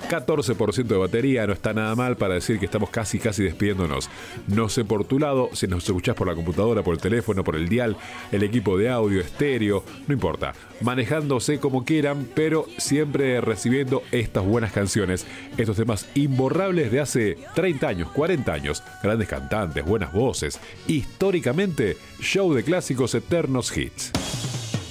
14% de batería, no está nada mal para decir que estamos casi despidiéndonos. No sé por tu lado, si nos escuchás por la computadora, por el teléfono, por el dial, el equipo de audio, estéreo, no importa. Manejándose como quieran, pero siempre recibiendo estas buenas canciones, estos temas imborrables de hace 30 años, 40 años. Grandes cantantes, buenas voces. Históricamente, show de clásicos, eternos hits.